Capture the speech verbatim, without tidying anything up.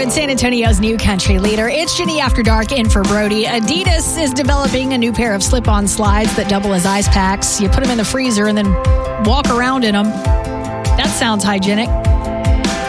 and San Antonio's new country leader. It's Ginny After Dark in for Brody. Adidas is developing a new pair of slip-on slides that double as ice packs. You put them in the freezer and then walk around in them. That sounds hygienic.